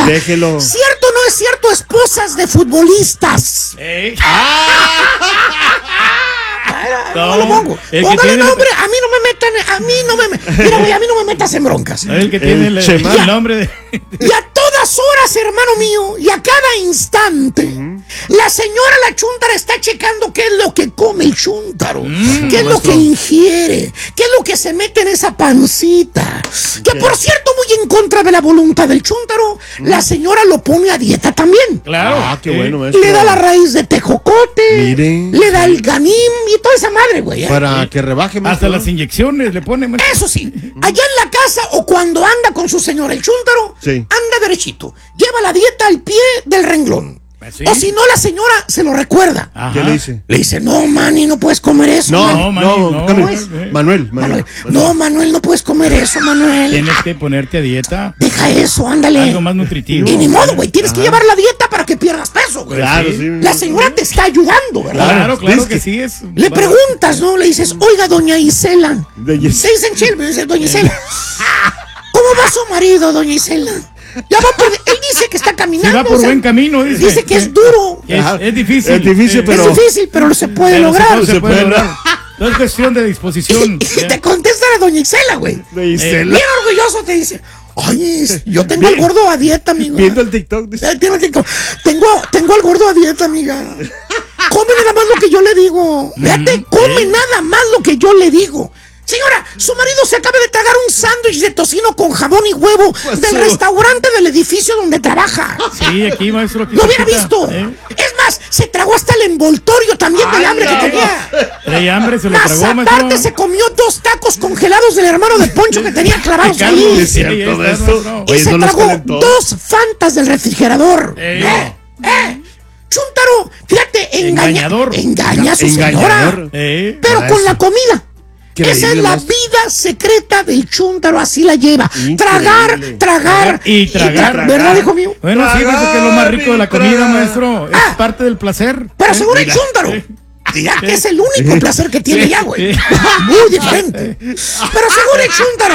Déjelo. ¿Cierto o no es cierto, esposas de futbolistas? No lo pongo. Póngale nombre, a mí no me metan, mira, güey, a mí no me metas en broncas. El que tiene el nombre de... Y a todas horas, hermano mío, y a cada instante, la señora la chúntara está checando qué es lo que come el chúntaro, qué es lo que ingiere, qué es lo que se mete en esa pancita. Que por cierto, muy en contra de la voluntad del chúntaro, la señora lo pone a dieta también. Claro. Ah, qué bueno, maestro. Le da la raíz de tejocote, Miren. le da el ganim y toda esa madre, güey. Para que rebaje más. Hasta las inyecciones le pone. Eso sí, allá en la casa o cuando anda con su señora el chúntaro, anda derechito, lleva la dieta al pie del renglón. ¿Sí? O si no, la señora se lo recuerda. Ajá. ¿Qué le dice? Le dice, no, Manny, no puedes comer eso. No, Manuel. No, Manuel, no puedes comer eso, Manuel. Tienes que ponerte a dieta. Deja eso, ándale. Algo más nutritivo. Y ni modo, güey, tienes que llevar la dieta para que pierdas peso, güey. Claro, sí. La señora te está ayudando, ¿verdad? Claro que sí es. Le preguntas, ¿no? Le dices, oiga, doña Isela. Se dice en Chile, me dice, doña Isela. ¿Cómo va su marido, doña Isela? Ya va él dice que está caminando. Se va por buen camino, dice. Dice que es duro. Es difícil. Es difícil, pero se puede lograr. Se puede lograr. No es cuestión de disposición. Y te contesta la doña Isela, güey. Bien orgulloso te dice, oye, yo tengo al gordo a dieta, amigo. Viendo el TikTok. Tengo al gordo a dieta, amiga. Come nada más lo que yo le digo. Fíjate, come nada más lo que yo le digo. Señora, su marido se acaba de tragar un sándwich de tocino con jamón y huevo del restaurante del edificio donde trabaja. Sí, aquí, maestro. Lo hubiera visto. Es más, se tragó hasta el envoltorio también del hambre que tenía. Traía hambre, se lo tragó, maestro. Más aparte se comió 2 tacos congelados del hermano de Poncho que tenía clavados ahí. Es cierto, maestro. Y se tragó 2 Fantas del refrigerador. Chúntaro, fíjate, engaña a su señora. Pero con la comida. Esa es la vida secreta del chúntaro, así la lleva. Tragar. ¿Verdad, hijo mío? Bueno, sí, dice que es lo más rico de la comida, maestro. Es parte del placer. Pero según el chúntaro, dirá que es el único placer que tiene ya, güey. Muy diferente. Pero según el chúntaro,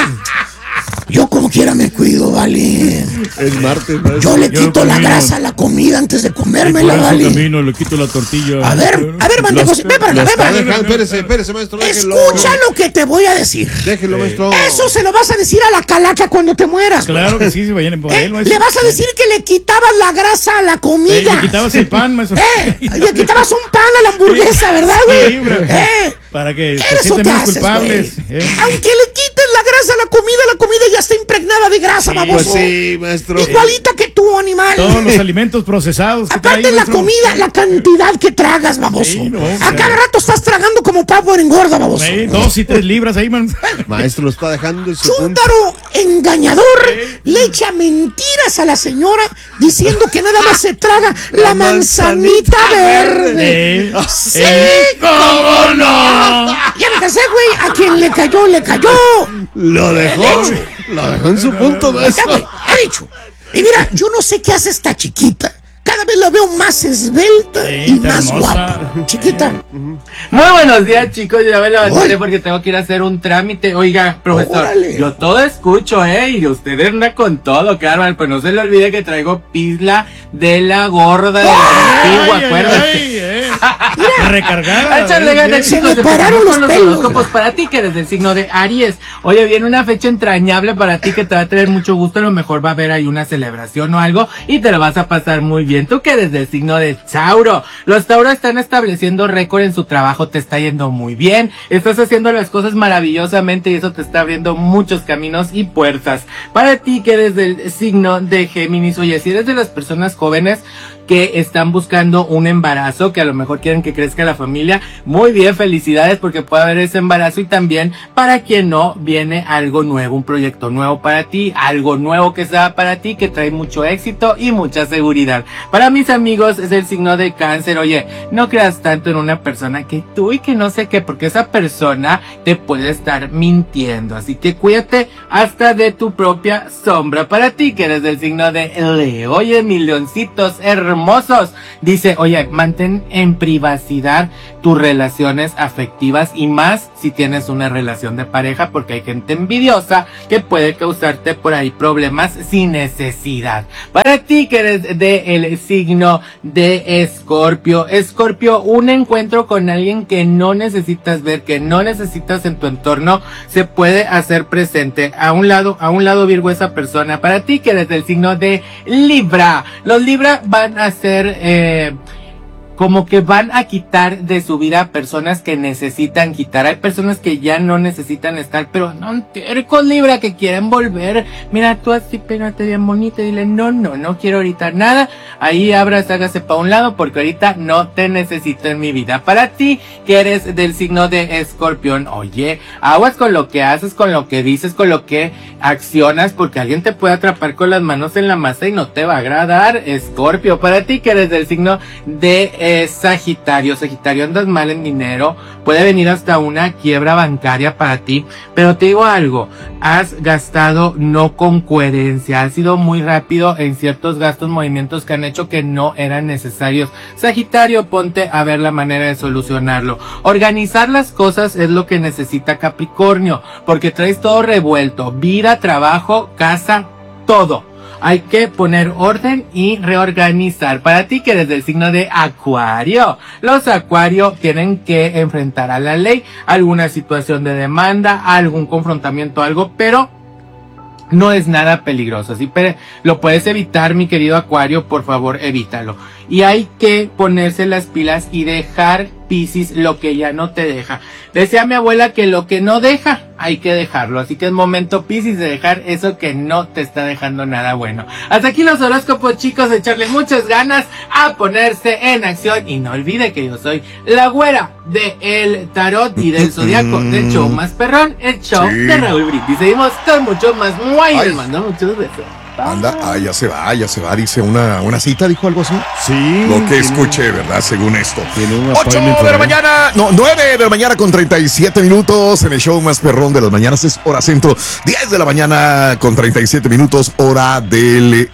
yo como quiera me cuido, ¿vale? Es martes, yo le quito la grasa a la comida antes de comérmela, ¿vale? Le quito la tortilla. A ver, Mantecos, ven para acá. Espérese, maestro. Escucha lo que te voy a decir. Déjelo, maestro. Eso se lo vas a decir a la calaca cuando te mueras. Claro que sí, se vayan por él, maestro. Le vas a decir que le quitabas la grasa a la comida. Le quitabas el pan, maestro. Le quitabas un pan a la hamburguesa, ¿verdad, güey? Para que se sientan más culpables. Aunque le quites la grasa a la comida ya está impregnada de grasa, baboso. Pues sí, maestro. Igualita que tú, animal. Todos los alimentos procesados. Aparte la comida, la cantidad que tragas, baboso. Sí, a cada rato estás tragando como pavo en engorda, baboso. 2 y 3 libras ahí, man. Maestro, lo está dejando en su chúntaro engañador le echa mentiras a la señora diciendo que nada más se traga la manzanita verde. ¡Sí! ¿Cómo no? Ya me casé, güey. A quien le cayó, le cayó. Lo dejó en su punto, maestro. Ha dicho. Y mira, yo no sé qué hace esta chiquita. Cada vez la veo más esbelta y más guapa. Chiquita. Muy buenos días, chicos. Ya me levanté porque tengo que ir a hacer un trámite. Oiga, profesor, yo todo escucho, y ustedes andan con todo, claro. Pues no se le olvide que traigo pizla de la gorda de la antigua, acuérdate. Recargada. Échale ganas, chicos. Se me pararon los pelos. Horóscopos para ti, que eres del signo de Aries. Oye, viene una fecha entrañable para ti que te va a traer mucho gusto. A lo mejor va a haber ahí una celebración o algo y te lo vas a pasar muy bien. Tú que eres del signo de Tauro. Los Tauro están estableciendo récord en su trabajo, te está yendo muy bien. Estás haciendo las cosas maravillosamente y eso te está abriendo muchos caminos y puertas. Para ti que eres del signo de Géminis, oye, si eres de las personas jóvenes que están buscando un embarazo, que a lo mejor quieren que crezca la familia, muy bien, felicidades porque puede haber ese embarazo. Y también para quien no, viene algo nuevo, un proyecto nuevo para ti, algo nuevo que sea para ti, que trae mucho éxito y mucha seguridad. Para mis amigos es el signo de Cáncer. Oye, no creas tanto en una persona que tú y que no sé qué, porque esa persona te puede estar mintiendo. Así que cuídate hasta de tu propia sombra. Para ti que eres del signo de Leo, oye, mis leoncitos hermosos, dice, oye, mantén en privacidad tus relaciones afectivas y más si tienes una relación de pareja, porque hay gente envidiosa que puede causarte por ahí problemas sin necesidad. Para ti que eres del signo de Escorpio, un encuentro con alguien que no necesitas ver, que no necesitas en tu entorno, se puede hacer presente. A un lado Virgo, esa persona. Para ti que eres del signo de Libra, los Libra van a ser como que van a quitar de su vida a personas que necesitan quitar. Hay personas que ya no necesitan estar, pero no tercos, Libra, que quieren volver. Mira, tú así pégate bien bonito y dile, no quiero ahorita nada. Ahí hágase para un lado porque ahorita no te necesito en mi vida. Para ti que eres del signo de Escorpión, oye, aguas con lo que haces, con lo que dices, con lo que accionas, porque alguien te puede atrapar con las manos en la masa y no te va a agradar, Escorpio. Para ti que eres del signo de Sagitario, andas mal en dinero, puede venir hasta una quiebra bancaria para ti, pero te digo algo, has gastado no con coherencia, has sido muy rápido en ciertos gastos, movimientos que han hecho que no eran necesarios. Sagitario, ponte a ver la manera de solucionarlo. Organizar las cosas es lo que necesita Capricornio, porque traes todo revuelto, vida, trabajo, casa, todo. Hay que poner orden y reorganizar. Para ti que eres del signo de Acuario, los Acuario tienen que enfrentar a la ley, alguna situación de demanda, algún confrontamiento, algo, pero no es nada peligroso. Si lo puedes evitar, mi querido Acuario, por favor, evítalo. Y hay que ponerse las pilas y dejar, Piscis, lo que ya no te deja. Decía mi abuela que lo que no deja, hay que dejarlo. Así que es momento, Piscis, de dejar eso que no te está dejando nada bueno. Hasta aquí los horóscopos, chicos, de echarle muchas ganas a ponerse en acción. Y no olvide que yo soy la güera de el tarot y del zodiaco, del show más perrón, el show de Raúl Brindis. Seguimos con mucho más. Les mando muchos besos. Anda, ya se va, dice una cita, dijo algo así. Sí. Lo que escuché, ¿verdad? Según esto. Tiene un 8 de la mañana, 9 de la mañana con 37 minutos en el show más perrón de las mañanas, es hora centro. 10 de la mañana con 37 minutos, hora del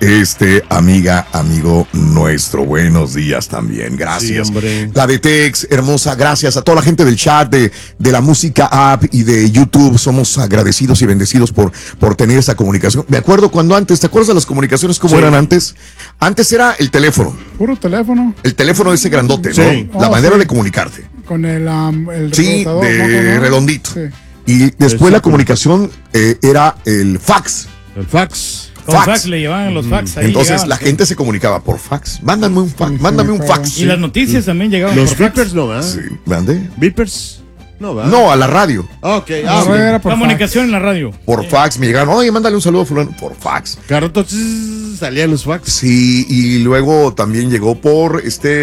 amigo nuestro. Buenos días también, gracias. Sí, la de Tex, hermosa, gracias a toda la gente del chat, de la música app y de YouTube. Somos agradecidos y bendecidos por tener esa comunicación. Me acuerdo cuando antes, ¿te acuerdas de las comunicaciones como eran antes? Antes era el teléfono. Puro teléfono. El teléfono ese grandote, Sí. ¿no? La manera de comunicarte. Con el Sí, rebotador, ¿no? redondito. Sí. Y después Exacto. la comunicación era el fax. El fax. Con fax le llevaban los fax. Ahí Entonces llegaban. la gente se comunicaba por fax. Mándame un fax, Sí, mándame me un acuerdo. fax. Y las noticias también llegaban Los por fax. beepers no, ¿verdad? Sí, ¿mande? ¿Beepers? No, ¿verdad? No, a la radio. Ok, La radio era por Comunicación en la radio. Por fax me llegaron. Oye, mándale un saludo a fulano. Por fax. Carto, salían los fax. Sí, y luego también llegó por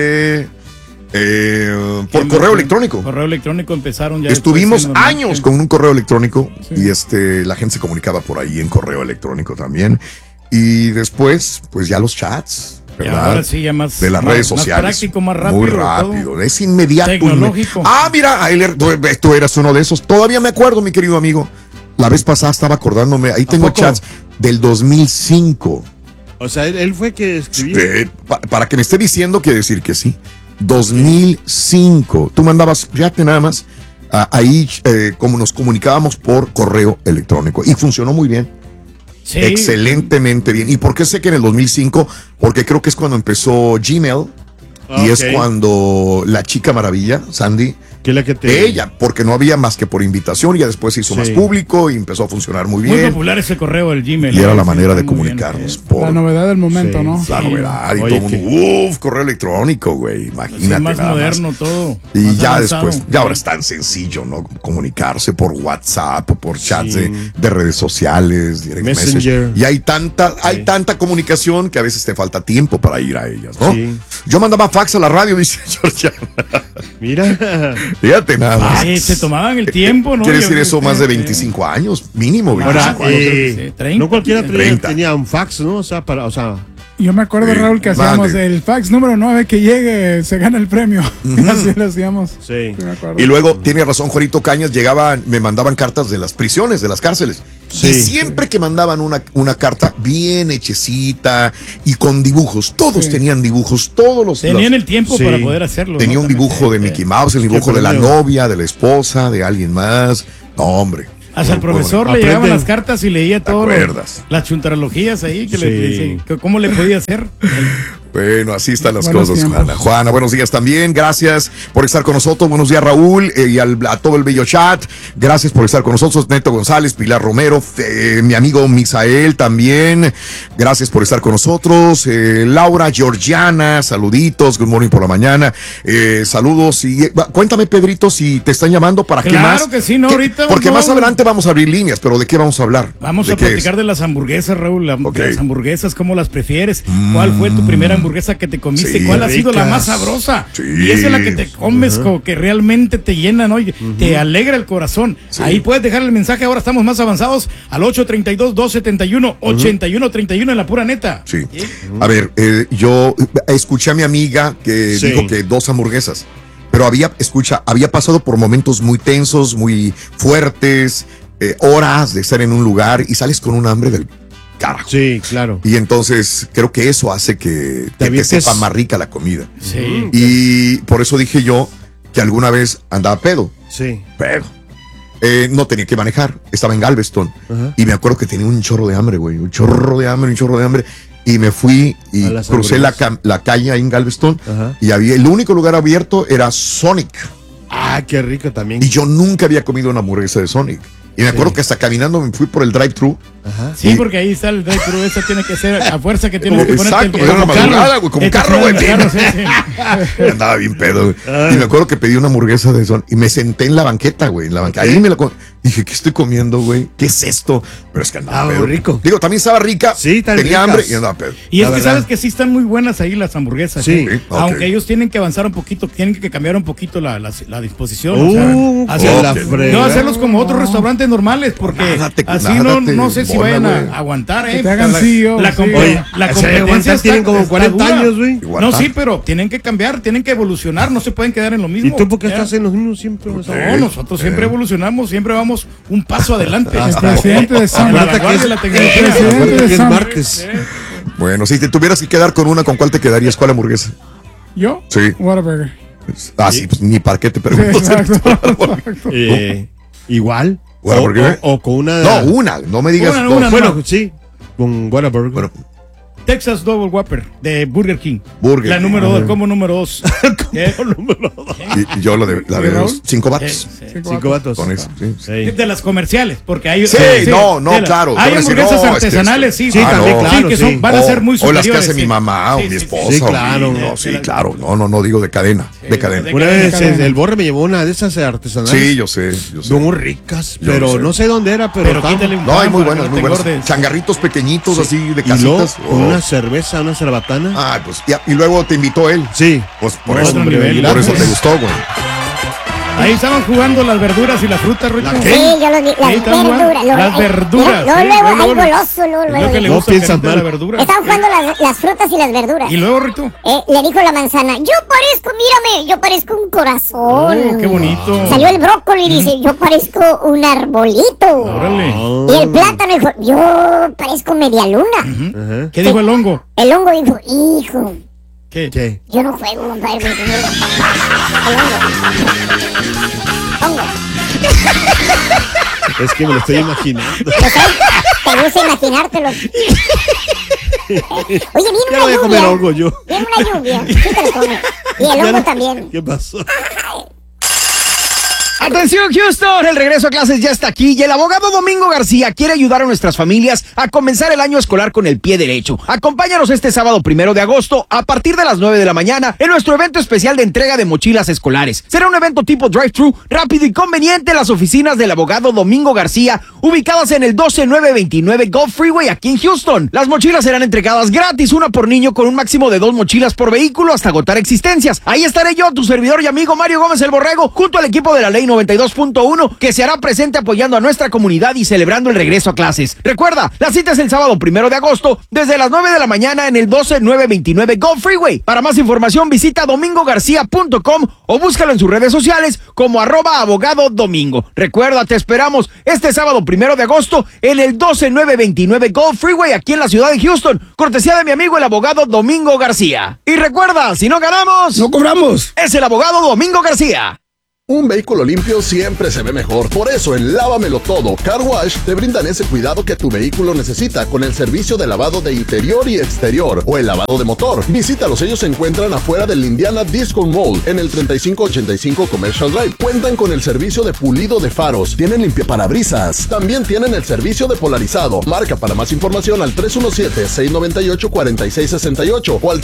por correo electrónico. Correo electrónico empezaron ya. Estuvimos después, años sí. con un correo electrónico Sí. y la gente se comunicaba por ahí en correo electrónico también. Y después, pues ya los chats, Y ¿verdad? ahora sí, ya más. De las más- redes sociales. Más práctico, más rápido. Muy rápido, es inmediato. Tecnológico. Mira, tú eras uno de esos. Todavía me acuerdo, mi querido amigo. La vez pasada estaba acordándome, ahí tengo poco? chats del 2005. O sea, él fue que escribió. Para que me esté diciendo, quiere decir que sí. 2005. Tú mandabas, fíjate nada más, ahí como nos comunicábamos por correo electrónico. Y funcionó muy bien. Sí. Excelentemente bien. ¿Y por qué sé que en el 2005? Porque creo que es cuando empezó Gmail. Y es Ok. cuando la chica maravilla, Sandy, Que es la que te... ella, porque no había más que por invitación, y ya después se hizo Sí. más público y empezó a funcionar muy Muy bien. popular ese correo, el Gmail. Y era la Sí, manera de está muy bien. comunicarnos La por novedad del momento, Sí. ¿no? la Sí. novedad. Y Oye, todo el mundo, correo electrónico, güey. Sí, Imagínate. más nada más. moderno todo. Y más ya avanzado. después, ya ahora es tan sencillo, ¿no? Comunicarse por WhatsApp, por chats Sí. de redes sociales, direct Messenger. message. Y hay tanta comunicación que a veces te falta tiempo para ir a ellas, ¿no? Sí. Yo mandaba fax a la radio, dice Georgia. Mira. Fíjate nada más. Sí, se tomaban el tiempo, ¿no? Quiere Yo- decir eso más de sí. 25 años, mínimo 25 Ahora, años. sí, 30, no cualquiera 30. tenía un fax, ¿no? O sea, Yo me acuerdo, Raúl, que hacíamos Mande. el fax número 9 que llegue, se gana el premio. Así lo hacíamos. Sí. Me acuerdo. Y luego, tiene razón Juanito Cañas, me mandaban cartas de las prisiones, de las cárceles. Sí. Y siempre que mandaban una carta bien hechecita y con dibujos, todos Sí. tenían dibujos, todos los... Tenían el tiempo Sí. para poder hacerlo. Tenía ¿no? un dibujo de Mickey Mouse, el dibujo de la premio. novia, de la esposa, de alguien más. No, hombre. Hasta el Muy profesor bueno. le llegaban Aprende. las cartas y leía todo. acuerdas? Las chuntarologías ahí, que Sí. le dice que cómo le podía hacer. Bueno, así están las Buenos cosas, tiempos. Juana. Juana, buenos días también. Gracias por estar con nosotros. Buenos días, Raúl, y a todo el bello chat. Gracias por estar con nosotros. Neto González, Pilar Romero, mi amigo Misael también. Gracias por estar con nosotros. Laura Georgiana, saluditos. Good morning por la mañana. Saludos. Y cuéntame, Pedrito, si te están llamando para qué más. Claro que sí, no, ahorita Porque no. más adelante vamos a abrir líneas, pero ¿de qué vamos a hablar? Vamos ¿De a qué es? platicar de las hamburguesas, Raúl. Ok. De las hamburguesas, ¿cómo las prefieres? ¿Cuál fue tu primera hamburguesa que te comiste? Sí, ¿Cuál ha sido la ricas. más sabrosa? Sí. Y esa es la que te comes, como que realmente te llena, ¿no? Y te alegra el corazón. Sí. Ahí puedes dejar el mensaje. Ahora estamos más avanzados al 832-271-8131 en la pura neta. Sí. A ver, yo escuché a mi amiga que Sí. dijo que 2 hamburguesas, pero había pasado por momentos muy tensos, muy fuertes, horas de estar en un lugar y sales con un hambre del carajo. Sí, claro. Y entonces creo que eso hace que te avientes- sepa más rica la comida. Sí. Y por eso dije yo que alguna vez andaba pedo, Sí. pero no tenía que manejar, estaba en Galveston. Ajá. Y me acuerdo que tenía un chorro de hambre, güey, un chorro de hambre. Y me fui y A las crucé hamburguesas. la calle ahí en Galveston. Ajá. Y el único lugar abierto era Sonic. Ah, qué rico también. Y yo nunca había comido una hamburguesa de Sonic. Y me acuerdo que hasta caminando me fui por el drive-thru. Ajá. Sí, porque ahí está el drive-thru. Esa tiene que ser a fuerza que tienes Como- que ponerte exacto, era una madrugada, güey, como carro, güey. sí, sí. Andaba bien pedo, güey. Y me acuerdo que pedí una hamburguesa de Sonic. Y me senté en la banqueta, güey. En la banqueta. Ahí me la dije, ¿qué estoy comiendo, güey? ¿Qué es esto? Pero es que andaba Ah, pedo. rico. Digo, también estaba rica. Sí, tan tenía ricas. hambre y andaba pedo. Y es La que verdad. sabes que sí están muy buenas ahí las hamburguesas. Sí. ¿eh? Sí, ok. Aunque ellos tienen que avanzar un poquito, tienen que cambiar un poquito la disposición. que la ok. frega. no hacerlos como otros restaurantes normales, porque Nádate, así nádate, no sé si bola, vayan güey. a aguantar, Que te hagan la, CEO, la, sí. comp- Oye, la se competencia aguantan, está- tienen como está 40 dura. años, güey. Igual No, está. sí, pero tienen que cambiar, tienen que evolucionar, no se pueden quedar en lo mismo. ¿Y tú por qué Ya. estás en los mismos siempre? O sea, No, nosotros siempre evolucionamos, siempre vamos un paso adelante. El presidente de A Sam. la Acuérdate que vanguardia es- de la tecnología. presidente acuérdate de que es Sam. martes. Bueno, si te tuvieras que quedar con una, ¿con cuál te quedarías? ¿Cuál hamburguesa? ¿Yo? Sí. Whataburger. Ah, sí, pues ni para qué te Sí, pregunto. exacto. Igual. Whataburger. O con una. No, una, no me digas Una, dos. una, Bueno, sí. Con Whataburger. Bueno, Texas Double Whopper de Burger King. Burger La King. número 2, como número 2. y yo la de Raúl? los 5 vatos. 5 vatos. Con eso, sí. Sí. De las comerciales, porque hay. Sí, no, claro. Hay Te van a decir, hamburguesas no, es que artesanales, sí. sí. Sí, también, claro, que sí. van a ser muy O las que superiores. hace mi sí. mamá o Sí, mi sí, esposa. Sí, o claro. mi- No, sí, claro. No digo de cadena. De cadena. Una vez cadena. el Borre me llevó una de esas artesanales. Sí, yo sé. Muy ricas, Yo pero sé. no sé dónde era, pero, Pero estaban- quítale un No, hay pan muy para buenas, que no muy te buenas. engordes. Changarritos pequeñitos así de Y luego casitas. con una cerveza, una cerbatana. Ah, pues ya. Y luego te invitó él. Sí. Pues por No, eso, otro nivel. por eso Sí. te gustó, güey. Ahí estaban jugando las verduras y la fruta, Rico. ¿La qué? Sí, yo lo vi, las Ahí están jugando. verduras. Las verduras. No, sí, luego, hay luego, goloso, luego, Es lo que luego. le No gusta a la piensas gente de mal. la verdura. Estaban jugando las frutas y las verduras. Y luego, Rito. Le dijo la manzana, yo parezco, mírame, yo parezco un corazón. Oh, qué bonito. Salió el brócoli y dice, yo parezco un arbolito. Órale. Y el plátano dijo, yo parezco media luna. Ajá. ¿Qué dijo el hongo? El hongo dijo, hijo, ¿Qué? ¿Qué? yo no juego, compadre. con el hongo. Es que me lo estoy imaginando. Yo sé, te gusta imaginártelo. Oye, viene Ya una voy a comer lluvia. hongo yo. Viene una lluvia. Sí te lo comes. Y el Ya hongo no- también. ¿Qué pasó? Atención Houston, el regreso a clases ya está aquí y el abogado Domingo García quiere ayudar a nuestras familias a comenzar el año escolar con el pie derecho. Acompáñanos este sábado 1 de agosto a partir de las 9 de la mañana en nuestro evento especial de entrega de mochilas escolares. Será un evento tipo drive-thru, rápido y conveniente en las oficinas del abogado Domingo García, ubicadas en el 12929 Gulf Freeway aquí en Houston. Las mochilas serán entregadas gratis, una por niño con un máximo de 2 mochilas por vehículo hasta agotar existencias. Ahí estaré yo, tu servidor y amigo Mario Gómez el Borrego, junto al equipo de la Ley 92.1, que se hará presente apoyando a nuestra comunidad y celebrando el regreso a clases. Recuerda, la cita es el sábado 1 de agosto, desde las 9 de la mañana en el 12929 Go Freeway. Para más información, visita domingogarcia.com o búscalo en sus redes sociales como @abogadodomingo. Recuerda, te esperamos este sábado 1 de agosto en el 12929 Go Freeway aquí en la ciudad de Houston, cortesía de mi amigo el abogado Domingo García. Y recuerda, si no ganamos, No cobramos. es el abogado Domingo García. Un vehículo limpio siempre se ve mejor. Por eso en Lávamelo Todo Car Wash te brindan ese cuidado que tu vehículo necesita con el servicio de lavado de interior y exterior o el lavado de motor. Visítalos, ellos se encuentran afuera del Indiana Disco Mall en el 3585 Commercial Drive. Cuentan con el servicio de pulido de faros, tienen limpiaparabrisas, también tienen el servicio de polarizado. Marca para más información al 317-698-4668 o al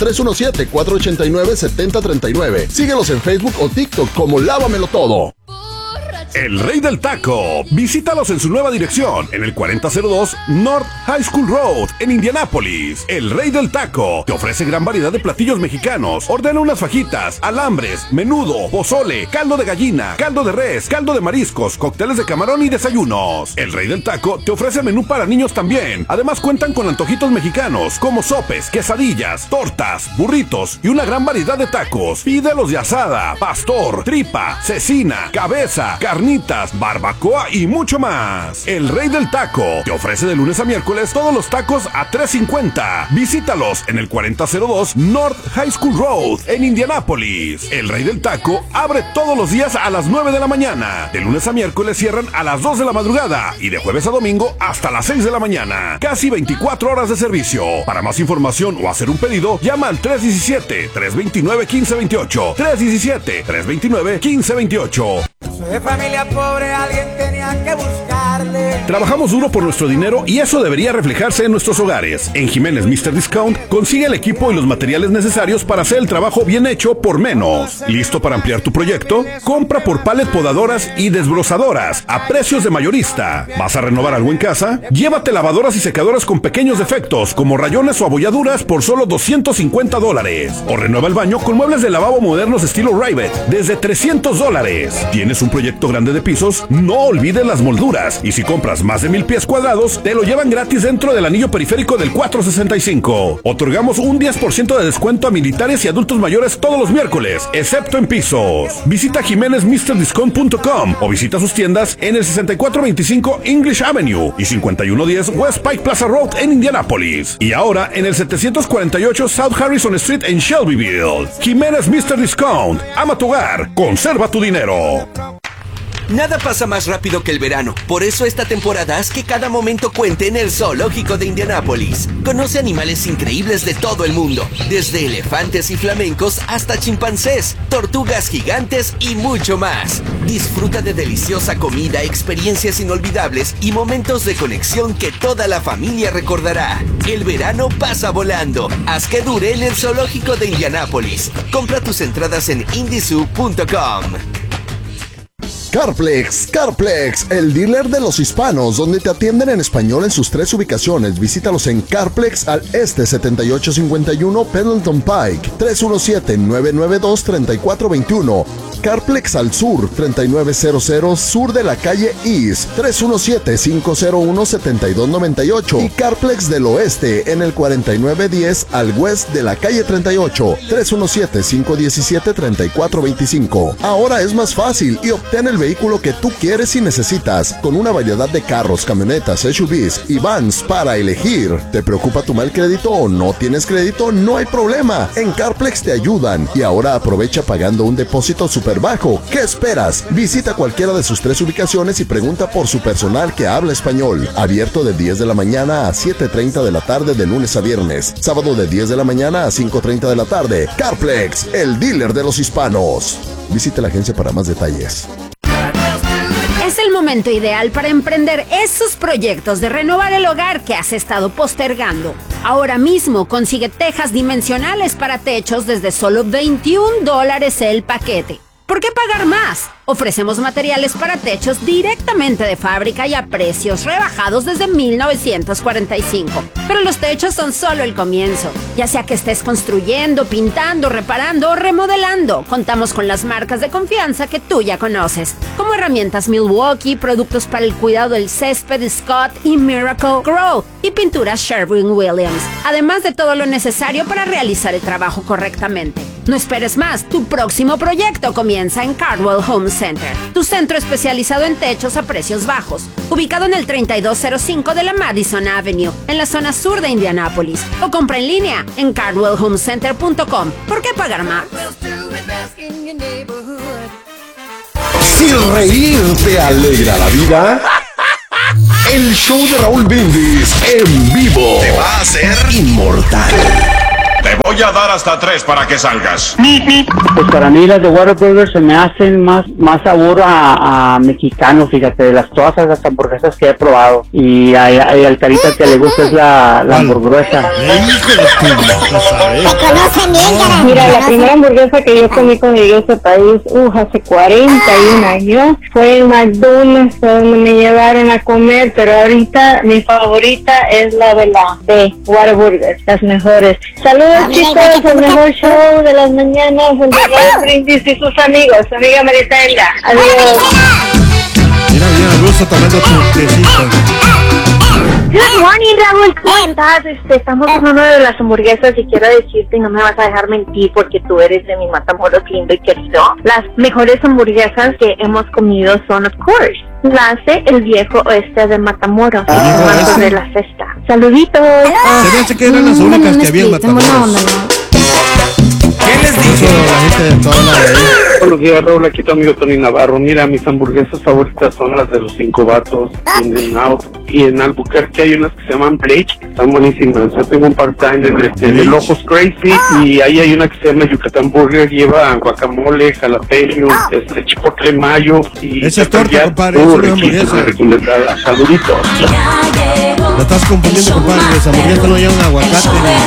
317-489-7039. Síguelos en Facebook o TikTok como Lávamelo Todo. El Rey del Taco. Visítalos en su nueva dirección, en el 4002 North High School Road, en Indianápolis. El Rey del Taco te ofrece gran variedad de platillos mexicanos. Ordena unas fajitas, alambres, menudo, pozole, caldo de gallina, caldo de res, caldo de mariscos, cócteles de camarón y desayunos. El Rey del Taco te ofrece menú para niños también. Además cuentan con antojitos mexicanos, como sopes, quesadillas, tortas, burritos y una gran variedad de tacos. Pídelos de asada, pastor, tripa, cecina, cabeza, carnitas, barbacoa y mucho más. El Rey del Taco te ofrece de lunes a miércoles todos los tacos a $3.50. Visítalos en el 4002 North High School Road en Indianápolis. El Rey del Taco abre todos los días a las 9 de la mañana. De lunes a miércoles cierran a las 2 de la madrugada y de jueves a domingo hasta las 6 de la mañana. Casi 24 horas de servicio. Para más información o hacer un pedido, llama al 317-329-1528. 317-329-1528. De familia pobre, alguien tenía que buscarle. Trabajamos duro por nuestro dinero y eso debería reflejarse en nuestros hogares. En Jiménez Mr. Discount consigue el equipo y los materiales necesarios para hacer el trabajo bien hecho por menos. ¿Listo para ampliar tu proyecto? Compra por pallet podadoras y desbrozadoras a precios de mayorista. ¿Vas a renovar algo en casa? Llévate lavadoras y secadoras con pequeños defectos como rayones o abolladuras por solo $250. O renueva el baño con muebles de lavabo modernos estilo Rivet desde $300. ¿Tienes un proyecto grande de pisos? No olvides las molduras. Y si compras más de 1000 pies cuadrados, te lo llevan gratis dentro del anillo periférico del 465. Otorgamos un 10% de descuento a militares y adultos mayores todos los miércoles, excepto en pisos. Visita jimenezmrdiscount.com o visita sus tiendas en el 6425 English Avenue y 5110 West Pike Plaza Road en Indianápolis. Y ahora en el 748 South Harrison Street en Shelbyville. Jiménez Mr. Discount. Ama tu hogar. Conserva tu dinero. Nada pasa más rápido que el verano. Por eso esta temporada haz que cada momento cuente en el Zoológico de Indianápolis. Conoce animales increíbles de todo el mundo, desde elefantes y flamencos hasta chimpancés, tortugas gigantes y mucho más. Disfruta de deliciosa comida, experiencias inolvidables y momentos de conexión que toda la familia recordará. El verano pasa volando. Haz que dure en el Zoológico de Indianápolis. Compra tus entradas en indizoo.com. Carplex, el dealer de los hispanos, donde te atienden en español en sus 3 ubicaciones. Visítalos en Carplex al este 7851 Pendleton Pike, 317-992-3421. Carplex al sur, 3900 sur de la calle East, 317-501-7298. Y Carplex del oeste en el 4910 al west de la calle 38, 317-517-3425. Ahora es más fácil y obtén el vehículo que tú quieres y necesitas, con una variedad de carros, camionetas, SUVs y vans para elegir. ¿Te preocupa tu mal crédito o no tienes crédito? No hay problema. En Carplex te ayudan. Y ahora aprovecha pagando un depósito súper bajo. ¿Qué esperas? Visita cualquiera de sus 3 ubicaciones y pregunta por su personal que habla español. Abierto de 10 de la mañana a 7:30 de la tarde de lunes a viernes. Sábado de 10 de la mañana a 5:30 de la tarde. Carplex, el dealer de los hispanos. Visite la agencia para más detalles. Es el momento ideal para emprender esos proyectos de renovar el hogar que has estado postergando. Ahora mismo consigue tejas dimensionales para techos desde solo $21 el paquete. ¿Por qué pagar más? Ofrecemos materiales para techos directamente de fábrica y a precios rebajados desde 1945. Pero los techos son solo el comienzo. Ya sea que estés construyendo, pintando, reparando o remodelando, contamos con las marcas de confianza que tú ya conoces, como herramientas Milwaukee, productos para el cuidado del césped Scott y Miracle Grow, y pinturas Sherwin-Williams, además de todo lo necesario para realizar el trabajo correctamente. No esperes más, tu próximo proyecto comienza en Cardwell Home Center, tu centro especializado en techos a precios bajos, ubicado en el 3205 de la Madison Avenue, en la zona sur de Indianápolis, o compra en línea en cardwellhomecenter.com. ¿Por qué pagar más? Si reír te alegra la vida, el show de Raúl Brindis en vivo te va a hacer inmortal. Te voy a dar hasta 3 para que salgas. Pues para mí las de Whataburger se me hacen más sabor a mexicano, fíjate, de todas las hamburguesas que he probado. Y al Carita que le gusta es la hamburguesa. Mira, la primera hamburguesa que yo comí cuando llegué a este país, hace 41 años, fue en McDonald's, donde me llevaron a comer, pero ahorita mi favorita es la de Whataburger, las mejores. Saludos, chicos, el mejor show de las mañanas, el de Raúl Brindis y sus amigos, su amiga Maritaela. Adiós. Mira, Ruso tomando tu tecito. Good morning, Raúl, ¿cómo estás? Estamos hablando de las hamburguesas y quiero decirte, y no me vas a dejar mentir porque tú eres de mi Matamoros lindo y querido. Las mejores hamburguesas que hemos comido son, of course, las de El Viejo Oeste de Matamoros, de la Cesta. Saluditos. Se me hace que eran las únicas que había en Matamoros. ¿Qué les dije? La gente de toda la de ahí. Buenos días, Raúl, aquí tu amigo Tony Navarro. Mira, mis hamburguesas favoritas son las de los 5 vatos, en Out, y en Albuquerque hay unas que se llaman Blake, están buenísimas. Yo tengo un part-time en el Ojos Crazy, y ahí hay una que se llama Yucatán Burger, lleva guacamole, jalapeño, chipotle mayo, y esa es torta, compadre, es una hamburguesa. Recomendada. Saluditos. Lo estás confundiendo, compadre, las hamburguesas no llevan aguacate.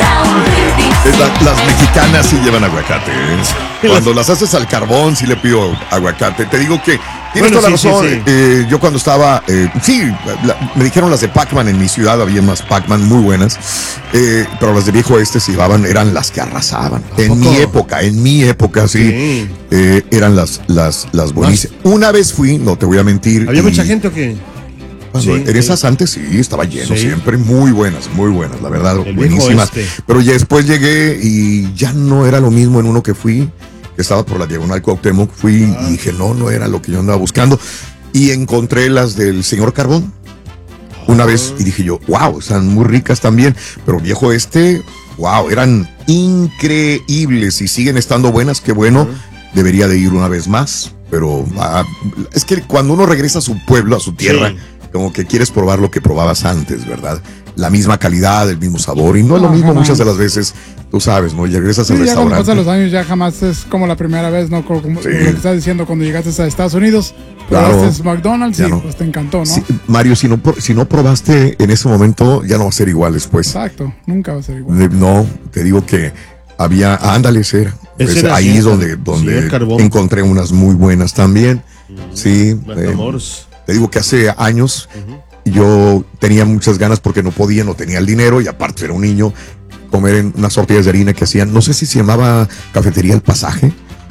Las mexicanas sí llevan aguacate. Cuando las haces al carbón sí le pido aguacate. Te digo que tienes toda la razón. Sí. Yo cuando estaba, me dijeron las de Pac-Man en mi ciudad, había unas Pac-Man muy buenas, pero las de Viejo Oeste se llevaban, eran las que arrasaban. En mi época, sí. Eran las buenísimas. Una vez fui, no te voy a mentir. ¿Había mucha gente o qué? Sí, en esas antes sí, estaba lleno siempre, muy buenas, la verdad, buenísimas. Pero ya después llegué y ya no era lo mismo en uno que fui, que estaba por la Diagonal Cuauhtémoc, fui y dije, no era lo que yo andaba buscando. Y encontré las del señor Carbón una vez y dije yo, wow, están muy ricas también, pero Viejo wow, eran increíbles y siguen estando buenas, qué bueno, debería de ir una vez más, pero es que cuando uno regresa a su pueblo, a su tierra, como que quieres probar lo que probabas antes, ¿verdad? La misma calidad, el mismo sabor, y no es lo mismo muchas de las veces, tú sabes, ¿no? Y regresas al restaurante. Ya pasan los años, ya jamás es como la primera vez, ¿no? Como lo que estás diciendo cuando llegaste a Estados Unidos, probaste McDonald's y pues te encantó, ¿no? Sí, Mario, si no probaste en ese momento, ya no va a ser igual después. Exacto, nunca va a ser igual. No, te digo que había, ándale, ahí es donde encontré unas muy buenas también. Sí. Te digo que hace años yo tenía muchas ganas porque no tenía el dinero y aparte era un niño, comer en unas tortillas de harina que hacían, no sé si se llamaba Cafetería El Pasaje,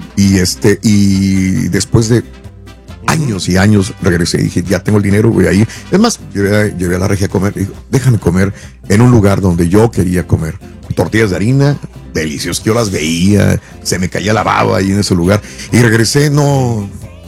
y después de años y años regresé y dije, ya tengo el dinero, voy a ir. Es más, llevé a la Regia a comer, y digo, déjame comer en un lugar donde yo quería comer. Tortillas de harina, deliciosas, yo las veía, se me caía la baba ahí en ese lugar, y regresé, no.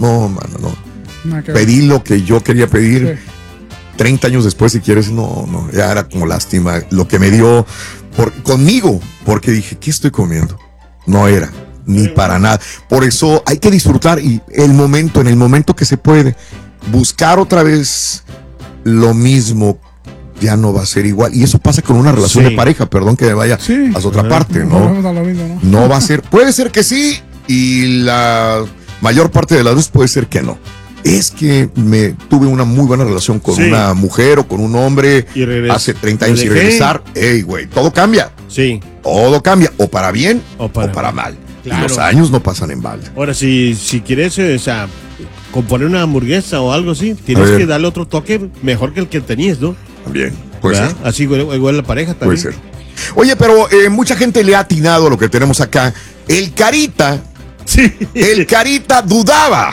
Pedí lo que yo quería pedir. 30 años después, si quieres, no, ya era como lástima lo que me dio conmigo, porque dije, ¿qué estoy comiendo? No era, ni para nada. Por eso hay que disfrutar y en el momento que se puede, buscar otra vez lo mismo, ya no va a ser igual. Y eso pasa con una relación de pareja, perdón que me vaya a otra parte, ¿no? No va a ser, puede ser que sí, y la mayor parte de las veces puede ser que no. Es que tuve una muy buena relación con una mujer o con un hombre hace 30 años y regresar, güey, todo cambia. Sí. Todo cambia, o para bien o para mal. Claro. Y los años no pasan en balde. Ahora, si quieres, o sea, componer una hamburguesa o algo así, tienes que darle otro toque mejor que el que tenías, ¿no? También, puede ser. Así igual la pareja también. Puede ser. Oye, pero mucha gente le ha atinado a lo que tenemos acá. El Carita dudaba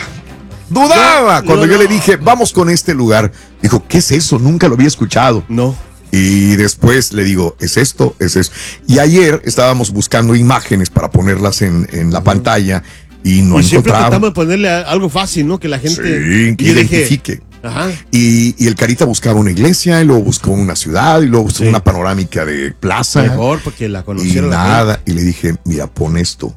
cuando yo le dije, vamos con este lugar. Dijo, ¿qué es eso? Nunca lo había escuchado. No. Y después le digo, ¿es esto? ¿Es eso? Y ayer estábamos buscando imágenes para ponerlas en la pantalla y no y siempre encontraba. tratamos de ponerle algo fácil, ¿no? Que la gente que identifique. Ajá. Y el Carita buscaba una iglesia, y luego buscó una ciudad, y luego buscó una panorámica de plaza. Mejor, porque la conocieron. Y nada. Y le dije, mira, pon esto.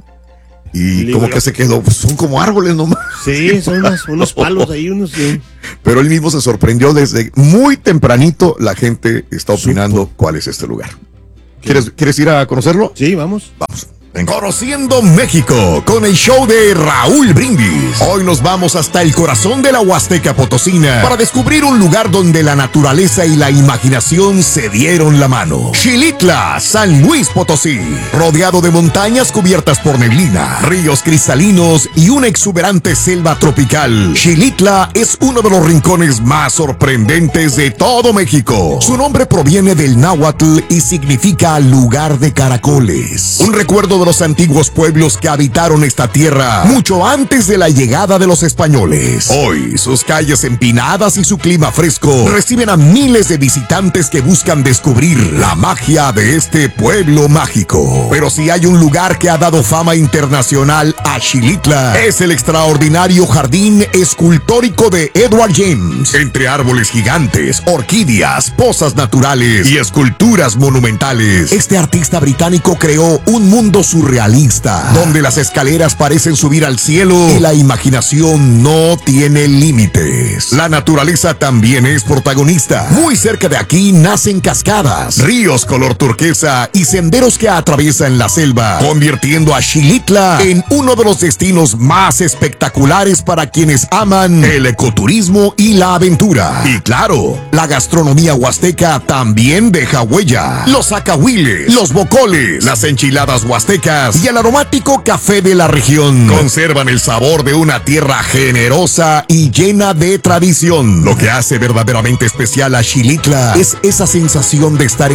Y como que se quedó, pues son como árboles nomás. Sí, son unos palos ahí, Pero él mismo se sorprendió desde muy tempranito. La gente está opinando cuál es este lugar. ¿Quieres ir a conocerlo? Sí, vamos. Vamos. Conociendo México con el show de Raúl Brindis. Hoy nos vamos hasta el corazón de la Huasteca Potosina para descubrir un lugar donde la naturaleza y la imaginación se dieron la mano. Xilitla, San Luis Potosí, rodeado de montañas cubiertas por neblina, ríos cristalinos y una exuberante selva tropical. Xilitla es uno de los rincones más sorprendentes de todo México. Su nombre proviene del náhuatl y significa lugar de caracoles. Un recuerdo de los antiguos pueblos que habitaron esta tierra mucho antes de la llegada de los españoles. Hoy, sus calles empinadas y su clima fresco reciben a miles de visitantes que buscan descubrir la magia de este pueblo mágico. Pero si hay un lugar que ha dado fama internacional a Xilitla, es el extraordinario jardín escultórico de Edward James. Entre árboles gigantes, orquídeas, pozas naturales y esculturas monumentales, este artista británico creó un mundo surrealista, donde las escaleras parecen subir al cielo y la imaginación no tiene límites. La naturaleza también es protagonista. Muy cerca de aquí nacen cascadas, ríos color turquesa y senderos que atraviesan la selva, convirtiendo a Xilitla en uno de los destinos más espectaculares para quienes aman el ecoturismo y la aventura. Y claro, la gastronomía huasteca también deja huella. Los acahuiles, los bocoles, las enchiladas huastecas y el aromático café de la región conservan el sabor de una tierra generosa y llena de tradición. Lo que hace verdaderamente especial a Xilitla es esa sensación de estar